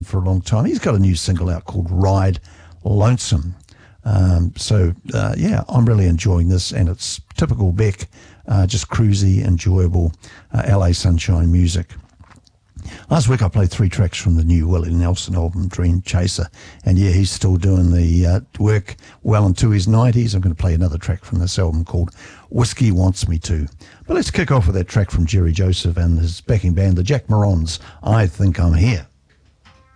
for a long time. He's got a new single out called Ride Lonesome. I'm really enjoying this, and it's typical Beck, just cruisy, enjoyable LA Sunshine music. Last week I played 3 tracks from the new Willie Nelson album, Dream Chaser, and he's still doing the work well into his 90s. I'm going to play another track from this album called Whiskey Wants Me To. But let's kick off with that track from Jerry Joseph and his backing band, the Jack Morons, I Think I'm Here.